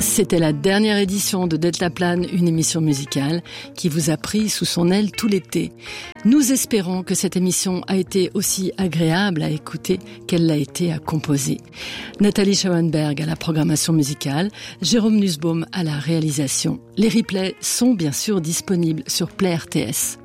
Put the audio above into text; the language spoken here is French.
C'était la dernière édition de Deltaplane, une émission musicale qui vous a pris sous son aile tout l'été. Nous espérons que cette émission a été aussi agréable à écouter qu'elle l'a été à composer. Nathalie Schauenberg à la programmation musicale, Jérôme Nussbaum à la réalisation. Les replays sont bien sûr disponibles sur Play RTS.